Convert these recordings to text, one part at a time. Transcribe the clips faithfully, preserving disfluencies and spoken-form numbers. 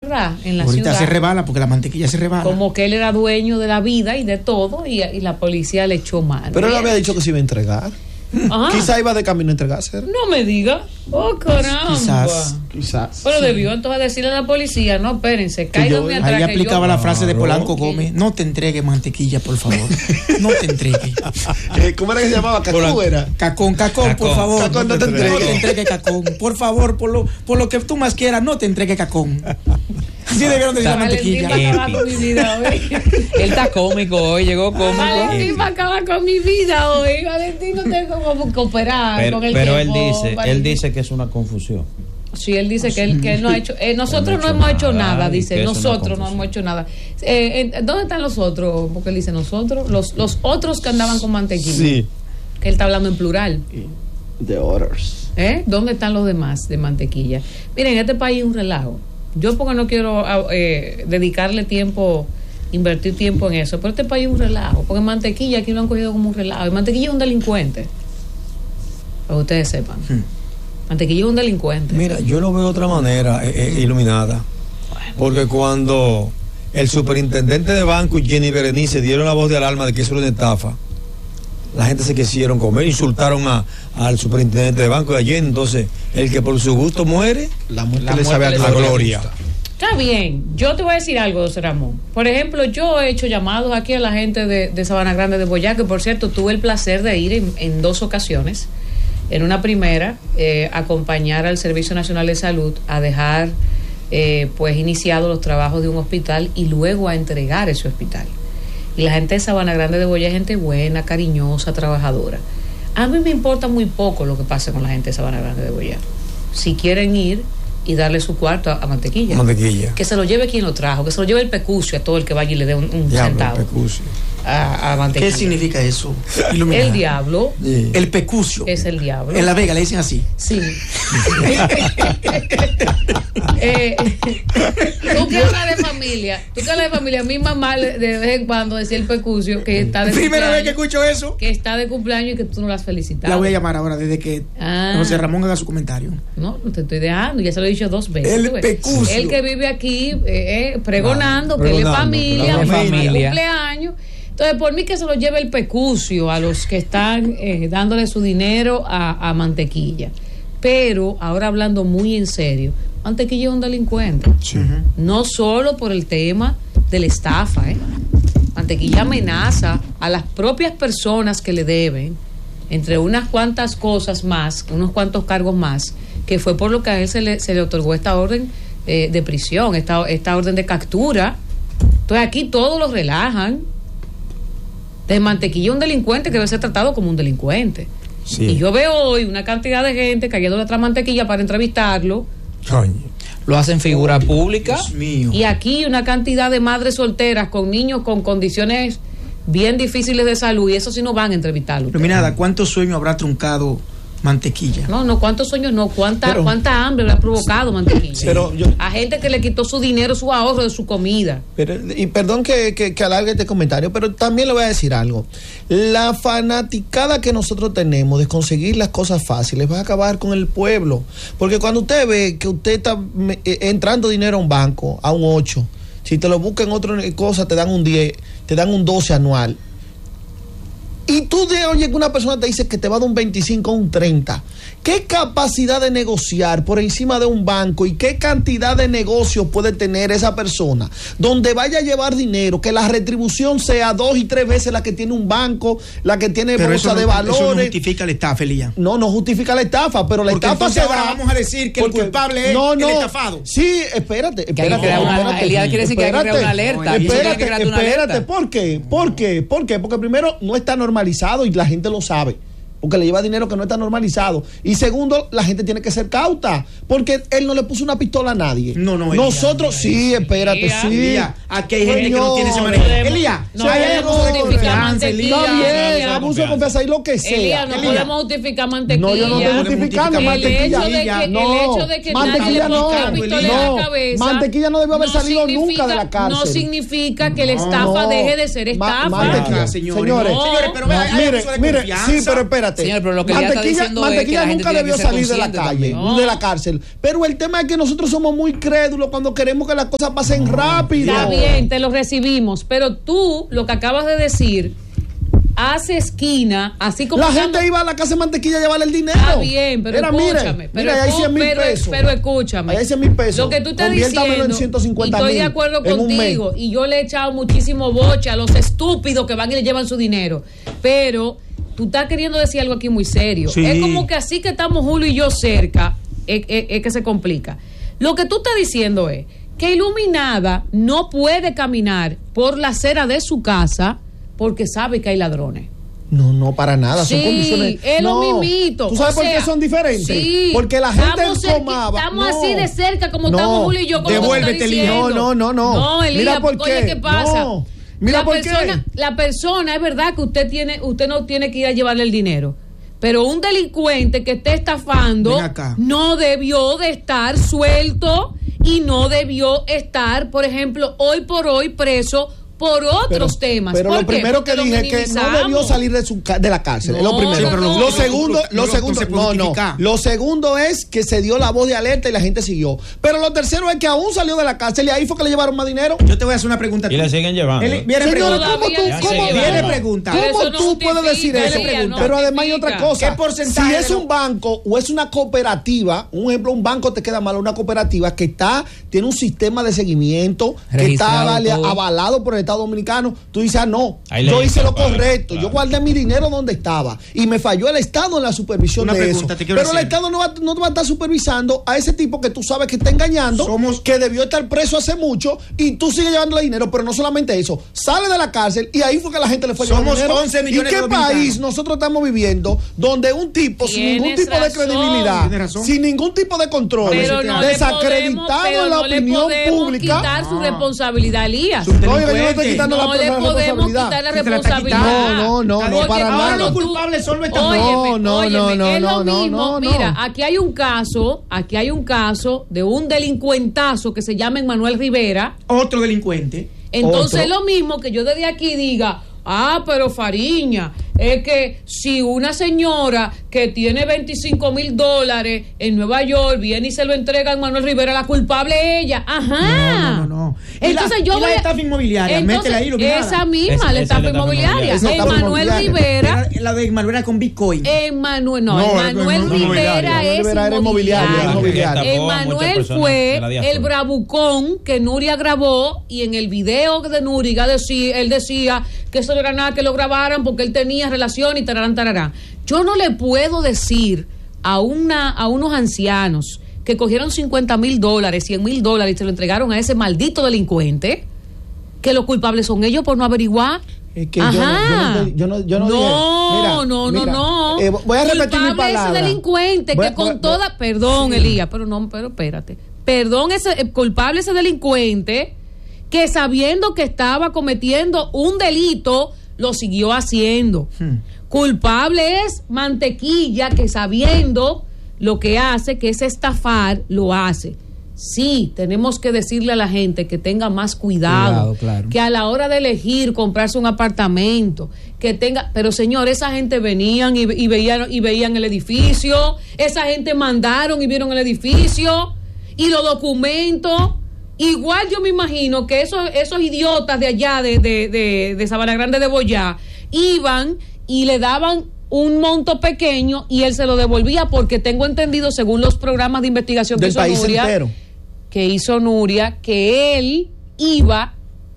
honra en la Ahorita ciudad. se rebala porque la mantequilla se rebala. Como que él era dueño de la vida y de todo, y, y la policía le echó mano. Pero él había dicho que se iba a entregar. Ajá. Quizá iba de camino a entregarse. No me diga. Oh, caramba. Quizás. Quizás. Pero sí. debió entonces decirle a la policía, no, espérense, caiganme atrás. Ahí que aplicaba yo... la frase de Polanco Okay. Gómez: no te entregues mantequilla, por favor. No te entregues. Eh, ¿Cómo era que se llamaba? ¿Cacú era? Cacón, cacón, por favor. Cacón, no te entregues. No te entregues, cacón. Por favor, por lo, por lo que tú más quieras, no te entregues, cacón. Así debieron de decir la mantequilla. Valentín va a acabar con mi vida hoy. Él está cómico hoy, llegó cómico. Valentín va a acabar con mi vida hoy. Valentín no tengo como cooperar Pero, con el pero él tiempo, dice, Valentín. él dice que es una confusión. Sí, él dice que él, que él no ha hecho. Eh, nosotros no no, ha hecho hemos hecho nada, nada, y que dice. es una Nosotros no confusión. hemos hecho nada. Eh, eh, ¿Dónde están los otros? Porque él dice nosotros. Los, los otros que andaban con mantequilla. Sí. Que él está hablando en plural. The others. ¿Eh? ¿Dónde están los demás de mantequilla? Miren, en este país es un relajo. Yo porque no quiero eh, dedicarle tiempo, invertir tiempo en eso, pero este país es un relajo, porque mantequilla aquí lo han cogido como un relajo. Y mantequilla es un delincuente, para que ustedes sepan. Hmm. Mantequilla es un delincuente. Mira, yo lo veo de otra manera, eh, eh, iluminada, porque cuando el superintendente de banco y Jenny Berenice dieron la voz de alarma de que eso era una estafa, la gente se quisieron comer, insultaron a, al superintendente de banco y a Jenny. Entonces, el que por su gusto muere, la muerte la le muerte sabe a le gloria. gloria. Está bien, yo te voy a decir algo, José Ramón. Por ejemplo, yo he hecho llamados aquí a la gente de, de Sabana Grande de Boyá, que por cierto tuve el placer de ir en, en dos ocasiones. En una primera, eh, acompañar al Servicio Nacional de Salud a dejar eh, pues iniciados los trabajos de un hospital y luego a entregar ese hospital. Y la gente de Sabana Grande de Boyá es gente buena, cariñosa, trabajadora. A mí me importa muy poco lo que pase con la gente de Sabana Grande de Boyá. Si quieren ir y darle su cuarto a, a Mantequilla, Mantequilla. que se lo lleve quien lo trajo, que se lo lleve el pecucio a todo el que vaya y le dé un, un Diablo, centavo el pecucio. a, a Mantequilla. ¿Qué significa eso? Iluminada. El diablo. Sí. El pecucio. Es el diablo. En La Vega le dicen así. Sí. eh, tú que hablas de familia, tú que hablas de familia, mi mamá de vez en cuando decía el pecucio que está de Primera vez que escucho eso. que está de cumpleaños y que tú no la has felicitado. La voy a llamar ahora desde que Ah. José Ramón haga su comentario. No, no te estoy dejando, ya se lo he dicho dos veces. El tú ves. pecucio. El que vive aquí eh, eh, pregonando Claro, que él es pregonando, familia, que la familia, familia. cumpleaños. Entonces, por mí que se lo lleve el pecucio a los que están eh, dándole su dinero a, a Mantequilla. Pero, ahora hablando muy en serio, Mantequilla es un delincuente. Sí. No solo por el tema de la estafa, ¿eh? Mantequilla amenaza a las propias personas que le deben, entre unas cuantas cosas más, unos cuantos cargos más, que fue por lo que a él se le, se le otorgó esta orden eh, de prisión, esta, esta orden de captura. Entonces aquí todos lo relajan. De Mantequilla un delincuente que debe ser tratado como un delincuente. Sí. Y yo veo hoy una cantidad de gente cayendo detrás de Mantequilla para entrevistarlo. Coño. Lo hacen figura pública. Dios mío. Y aquí una cantidad de madres solteras con niños con condiciones bien difíciles de salud, y eso sí no van a entrevistarlo. Iluminada, ¿cuántos sueños habrá truncado Mantequilla? No, no, cuántos sueños no, cuánta, Pero- cuánta hambre le ha provocado Mantequilla. Pero yo, A gente que le quitó su dinero, su ahorro de su comida. pero, y perdón que, que, que alargue este comentario, pero también le voy a decir algo. La fanaticada que nosotros tenemos de conseguir las cosas fáciles va a acabar con el pueblo. Porque cuando usted ve que usted está me, eh, entrando dinero a un banco, a un ocho, si te lo buscan en otra cosa, te dan un diez, te dan un doce anual. Y tú de oye que una persona te dice que te va a dar un veinticinco o un treinta. ¿Qué capacidad de negociar por encima de un banco y qué cantidad de negocio puede tener esa persona? Donde vaya a llevar dinero, que la retribución sea dos y tres veces la que tiene un banco, la que tiene Pero bolsa eso no, de valores. eso no justifica la estafa, Elías. No, no justifica la estafa, pero la Porque estafa se entonces ahora da. vamos a decir que el porque- culpable es no, el no, estafado. Sí, espérate, Que hay que espérate. crear una- espérate, Elías quiere decir que hay que crear una alerta. No, Dice que hay que Espérate, crear una espérate, alerta. ¿por qué? ¿Por qué? ¿Por qué? Porque primero no está normalizado y la gente lo sabe. Porque le lleva dinero que no está normalizado. Y segundo, la gente tiene que ser cauta. Porque él no le puso una pistola a nadie. No, no, Elías, Nosotros, Elías, sí, espérate, Elías, sí. Elías, aquí hay gente que no tiene ese Señores, manejo. Elías, no si hay podemos abuso de justificar confianza, Mantequilla. Elías. Está bien, Elías. abuso de confianza y lo que sea. Elías, no Elías. podemos justificar Mantequilla. No, yo no estoy justificando El mantequilla. hecho de que- el hecho de que nadie mantequilla le ponga no, pistola en no. la cabeza, Mantequilla no debió haber no salido significa- nunca de la cárcel. No significa que la No, estafa no. deje de ser Ma- estafa. mantequilla, Ah, señores. señores, No. Señores, pero vea, hay mire, abuso de mire, confianza. sí, pero espérate, espérate. Señor, pero lo que ella está Mantequilla, diciendo es que Mantequilla la gente nunca tiene debió que ser salir de la consciente calle, también. de la cárcel. Pero el tema es que nosotros somos muy crédulos cuando queremos que las cosas pasen rápido. Está bien, te lo recibimos, pero tú lo que acabas de decir hace esquina, así como La estamos- gente iba a la casa de Mantequilla a llevarle el dinero. Está bien, pero Era, escúchame, mire, pero, mira, ahí escu- cien mil pero, pesos. pero escúchame. Ahí hay cien mil pesos. Lo que tú estás Conviértamelo diciendo, en ciento cincuenta y estoy mil de acuerdo en un contigo, mes. y yo le he echado muchísimo boche a los estúpidos que van y le llevan su dinero, pero tú estás queriendo decir algo aquí muy serio. Sí. Es como que así que estamos Julio y yo cerca, es, es- es que se complica. Lo que tú estás diciendo es que Iluminada no puede caminar por la acera de su casa porque sabe que hay ladrones. No, no, para nada. Son Sí, condiciones. es lo no. mismito. ¿Tú sabes O por sea, qué son diferentes? sí, Porque la gente estamos cerca- tomaba. estamos no, así de cerca como no, estamos Julio y yo. Como devuélvete, tú estás Elías. diciendo. No, no, no, no. No, Elías, Mira por oye, qué. ¿qué pasa? No. Mira la por persona, qué. La persona, es verdad que usted tiene, usted no tiene que ir a llevarle el dinero. Pero un delincuente que esté estafando Ven acá. no debió de estar suelto y no debió estar, por ejemplo, hoy por hoy preso por otros Pero- temas. Pero ¿Por lo qué? primero que Porque lo dije es que no debió minimizamos. salir de, su, ca- de la cárcel. es lo No, primero. Sí, pero lo- lo lo- segundo, lo- lo lo- segundo, se puede no, no. justificar. Lo segundo es que se dio la voz de alerta y la gente siguió. Pero lo tercero es que aún salió de la cárcel y ahí fue que le llevaron más dinero. Yo te voy a hacer una pregunta. a Y ti. le siguen llevando. Él- viene Señores, pregunta. ¿cómo tú, Todavía cómo, le Viene siguen pregunta. Pero ¿Cómo eso no tú puedes decir justifica, eso? Elías, no Pero además hay otra justifica. cosa. ¿Qué porcentaje Si de es lo- un banco o es una cooperativa, un ejemplo, un banco te queda mal, una cooperativa que está, tiene un sistema de seguimiento que está Registrado vale, todo. avalado por el Estado Dominicano, tú dices, ah, no, Ahí le yo hice lo para, correcto, claro. yo guardé mi dinero donde estaba y me falló el Estado en la supervisión Una de pregunta, eso. te quiero Pero el hacer. Estado no va, no va a estar supervisando a ese tipo que tú sabes que está engañando, Somos- que debió estar preso hace mucho y tú sigues llevándole dinero, pero no solamente eso, sale de la cárcel y ahí fue que la gente le fue llevando Somos dinero. once millones ¿Y de qué dominicanos. país nosotros estamos viviendo donde un tipo sin Tienes ningún tipo de razón. credibilidad, Tienes razón. sin ningún tipo de control, Pero no le desacreditado podemos, pero en la no le opinión podemos pública? quitar su responsabilidad, Elías. Su- No, yo no estoy delincuente. quitando No la, le la podemos responsabilidad. quitar la Si te la está responsabilidad. quitando. No, no, no, Porque para ahora nada. los culpables son los estados. Óyeme, No, no, óyeme, no, no, es lo no, no, mismo. no, no. Mira, aquí hay un caso, aquí hay un caso de un delincuentazo que se llama Emmanuel Rivera. Otro delincuente. Entonces Otro. es lo mismo que yo desde aquí diga, ah, pero Fariña, es que si una señora que tiene veinticinco mil dólares en Nueva York viene y se lo entrega a Manuel Rivera, la culpable es ella. Ajá. No, no, no, no. ¿Y Entonces la- yo y la voy a- estafa inmobiliaria? Entonces, Métela ahí, Iluminada. esa misma, Esa- la esa estafa es la estafa inmobiliaria. inmobiliaria. Esa estafa Emmanuel inmobiliaria. Rivera. Era la de Manuel era con Bitcoin. Emmanuel, no, No, Emmanuel no, no, Rivera inmobiliaria. es Rivera era inmobiliaria, inmobiliaria. inmobiliaria. Estafó a muchas Emmanuel personas fue de la diáspora. el bravucón que Nuria grabó y en el video de Nuria decía, él decía que eso no era nada que lo grabaran porque él tenía relación y tararán, tararán. Yo no le puedo decir a, una, a unos ancianos que cogieron cincuenta mil dólares, cien mil dólares y se lo entregaron a ese maldito delincuente que los culpables son ellos por no averiguar. Es que yo no- Ajá. yo no- yo no- yo no no, dije- mira, no, no, mira, no. eh, voy a repetir mi Culpable palabra. ese delincuente Voy a- que con voy a- toda, perdón, Elías, pero no, pero espérate. Perdón, ese eh, culpable ese delincuente que sabiendo que estaba cometiendo un delito lo siguió haciendo. Hmm. Culpable es Mantequilla que sabiendo lo que hace, que es estafar, lo hace. Sí, tenemos que decirle a la gente que tenga más cuidado, Cuidado, claro. que a la hora de elegir comprarse un apartamento, que tenga, pero señor, esa gente venían y, y veían y veían el edificio, esa gente mandaron y vieron el edificio y los documentos. Igual yo me imagino que esos, esos idiotas de allá de, de, de, de Sabana Grande de Boyá iban y le daban un monto pequeño y él se lo devolvía porque tengo entendido, según los programas de investigación que Del hizo país Nuria, entero. que hizo Nuria, que él iba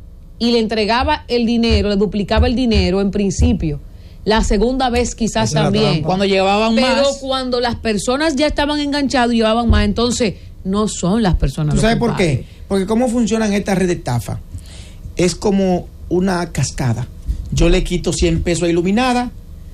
y le entregaba el dinero, le duplicaba el dinero en principio. La segunda vez quizás Esa es la también. trampa. Cuando llevaban Pero más. cuando las personas ya estaban enganchadas y llevaban más, entonces no son las personas. ¿Tú los sabes por culpables. qué? Porque cómo funcionan estas redes de estafa. Es como una cascada. Yo le quito cien pesos a Iluminada.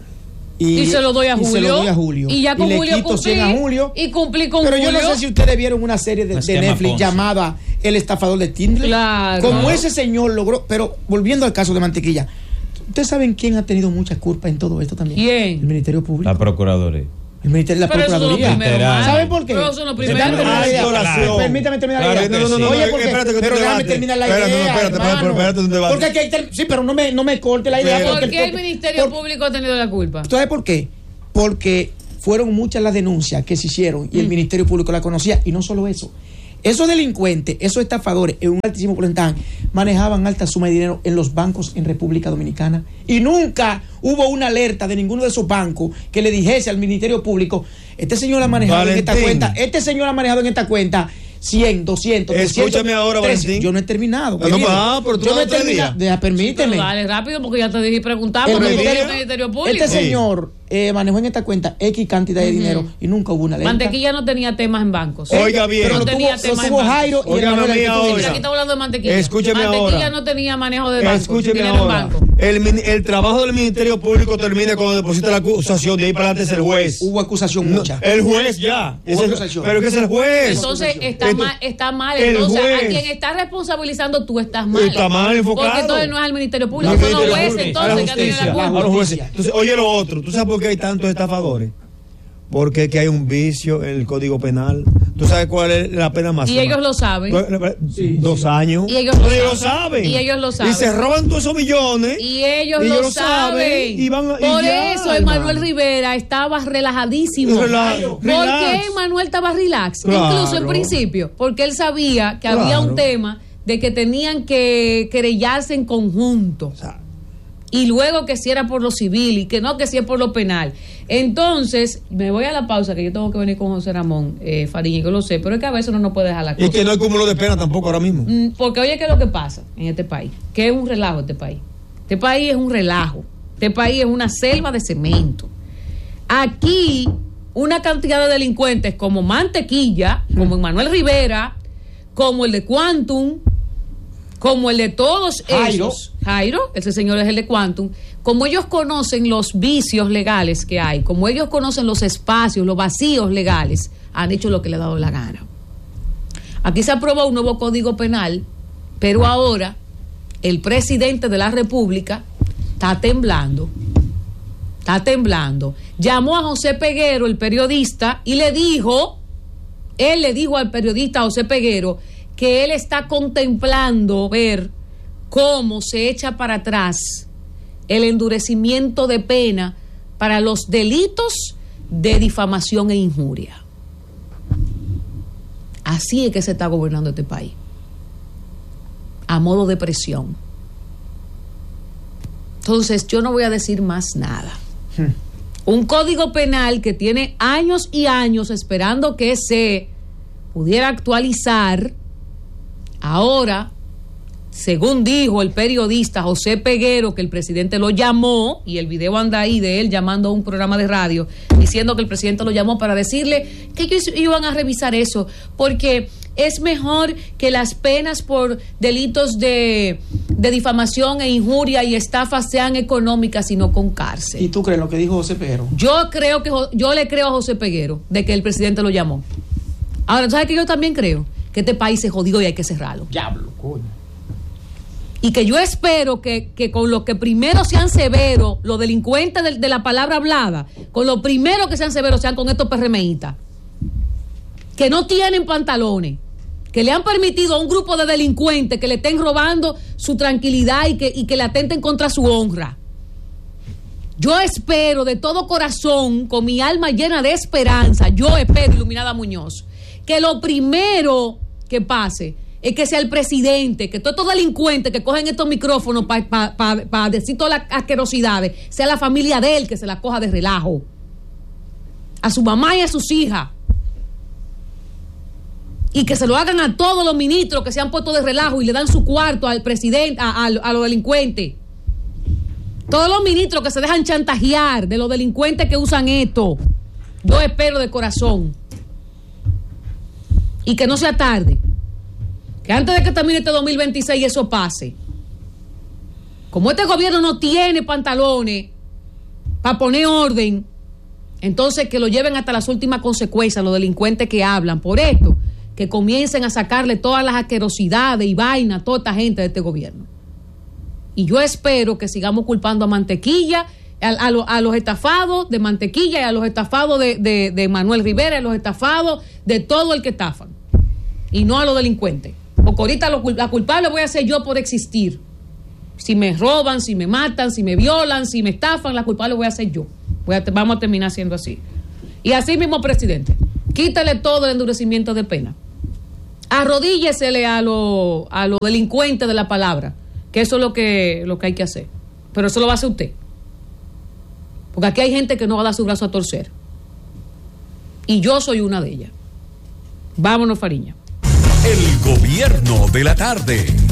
Y, Y se lo doy a y Julio. se lo doy a Julio. Y ya con le Julio quito cumplí. cien a Julio. Y cumplí con Pero Julio. yo no sé si ustedes vieron una serie de, Un de esquema Netflix Ponzi. llamada El estafador de Tinder. Claro. Como ese señor logró. Pero volviendo al caso de Mantequilla, ¿ustedes saben quién ha tenido mucha culpa en todo esto también? ¿Quién? El Ministerio Público. La Procuraduría. El Ministerio de la Pero esos son los Procuraduría. primeros, Literal. ¿Saben por qué? Pero esos son los Permítame primeros. terminar la idea. Claro. Permítame terminar la Claro idea. que sí. No, no, no, Oye, no, porque, espérate que pero tú déjame debates. terminar la Espérate, idea, no, espérate, espérate, hermano. espérate, un debate. Porque aquí hay que- sí, pero no me, no me corte la idea. Pero- ¿Por porque qué el por- Ministerio por- Público ha tenido la culpa? ¿Sabes por qué? porque fueron muchas las denuncias que se hicieron y el Ministerio Público la conocía. Y no solo eso, esos delincuentes, esos estafadores, en un altísimo porcentaje, manejaban altas sumas de dinero en los bancos en República Dominicana. Y nunca hubo una alerta de ninguno de esos bancos que le dijese al Ministerio Público: este señor ha manejado Valentín. en esta cuenta, este señor ha manejado en esta cuenta cien, doscientos, Escúchame trescientos, ahora, trescientos. Valentín. Yo no he terminado. No, no, ah, pero tú yo no no he tres terminado. días. Deja, permíteme. Pero dale rápido porque ya te dije preguntar El por el ministerio- Ministerio Público. Este Sí. señor eh, manejó en esta cuenta X cantidad de Ujú. dinero y nunca hubo una alerta. Mantequilla no tenía temas en bancos. Oiga bien. Pero no lo tuvo, tenía lo temas en tuvo bancos. Jairo y el Óigame Manuel a mí el que tú ahora. dices. Aquí estamos hablando de mantequilla. Escúcheme mantequilla ahora. no tenía manejo de banco. Escúcheme dinero en ahora. banco. El, min- el trabajo del Ministerio Público termina cuando deposita la acusación. De ahí para adelante es el juez. Hubo acusación No, mucha. el juez ya. Hubo Ese- acusación. pero que es el juez. Entonces está Esto- mal, está mal. el Entonces juez. a quien estás responsabilizando tú estás mal. Está mal enfocado. Porque entonces no es al Ministerio Público, No, son los Ministerio jueces Público, a la entonces que tienen la justicia, culpa. a los jueces. Entonces, oye lo otro. ¿Tú sabes por qué hay tantos estafadores? Porque es que hay un vicio en el Código Penal. ¿Tú sabes cuál es la pena máxima? Y ellos lo saben. Sí, Dos años. Y ellos lo Ellos saben. saben. Y ellos lo saben. Y se roban todos esos millones. Y ellos Y lo, ellos saben. y van a- y Por ya, eso Emanuel hermano. Rivera estaba relajadísimo. Relax, ¿Por relax. qué Emanuel estaba relax? Claro. Incluso en principio. Porque él sabía que había Claro. un tema de que tenían que querellarse en conjunto. O sea, Y luego que si era por lo civil y que no, que si es por lo penal. Entonces, me voy a la pausa, que yo tengo que venir con José Ramón eh, Fariña, que lo sé, pero es que a veces uno no puede dejar la cosa. y que no hay cúmulo de pena tampoco ahora mismo. Mm, Porque oye, ¿qué es lo que pasa en este país? Que es un relajo este país. Este país es un relajo. Este país es una selva de cemento. Aquí, una cantidad de delincuentes como Mantequilla, como Emanuel Rivera, como el de Quantum, como el de todos Jairo. ellos, Jairo, ese señor es el de Quantum, como ellos conocen los vicios legales que hay, como ellos conocen los espacios, los vacíos legales, han hecho lo que le ha dado la gana. Aquí se aprobó un nuevo código penal, pero ahora el presidente de la República está temblando, está temblando. Llamó a José Peguero, el periodista, y le dijo, él le dijo al periodista José Peguero, que él está contemplando ver cómo se echa para atrás el endurecimiento de pena para los delitos de difamación e injuria. Así es que se está gobernando este país, a modo de presión. Entonces yo no voy a decir más nada. Un código penal que tiene años y años esperando que se pudiera actualizar. Ahora, según dijo el periodista José Peguero, que el presidente lo llamó, y el video anda ahí de él llamando a un programa de radio, diciendo que el presidente lo llamó para decirle que ellos iban a revisar eso, porque es mejor que las penas por delitos de, de difamación e injuria y estafa sean económicas y no con cárcel. ¿Y tú crees lo que dijo José Peguero? Yo creo que yo le creo a José Peguero de que el presidente lo llamó. Ahora, ¿sabes que yo también creo? Que este país se jodió y hay que cerrarlo. Diablo, coño. Y que yo espero que, que con lo que primero sean severos, los delincuentes de, de la palabra hablada, con lo primero que sean severos sean con estos PRMistas, que no tienen pantalones, que le han permitido a un grupo de delincuentes que le estén robando su tranquilidad y que, y que le atenten contra su honra. Yo espero de todo corazón, con mi alma llena de esperanza, yo espero, Iluminada Muñoz, que lo primero que pase es que sea el presidente, que todos estos delincuentes que cogen estos micrófonos para pa, pa, pa decir todas las asquerosidades, sea la familia de él que se la coja de relajo. A su mamá y a sus hijas. Y que se lo hagan a todos los ministros que se han puesto de relajo y le dan su cuarto al presidente, a, a, a los delincuentes. Todos los ministros que se dejan chantajear de los delincuentes que usan esto. Yo espero de corazón. Y que no sea tarde. Que antes de que termine este dos mil veintiséis eso pase. Como este gobierno no tiene pantalones para poner orden, entonces que lo lleven hasta las últimas consecuencias los delincuentes que hablan. Por esto, que comiencen a sacarle todas las asquerosidades y vainas a toda esta gente de este gobierno. Y yo espero que sigamos culpando a Mantequilla, a, a, lo, a los estafados de Mantequilla y a los estafados de, de, de Manuel Rivera, y a los estafados de todo el que estafan. Y no a los delincuentes. Porque ahorita lo, la culpable voy a ser yo por existir. Si me roban, si me matan, si me violan, si me estafan, la culpable voy a ser yo. Voy a, vamos a terminar siendo así. Y así mismo, presidente, quítale todo el endurecimiento de pena. Arrodíllesele a los a lo delincuentes de la palabra, que eso es lo que, lo que hay que hacer. Pero eso lo va a hacer usted. Porque aquí hay gente que no va a dar su brazo a torcer. Y yo soy una de ellas. Vámonos, Fariña. El gobierno de la tarde.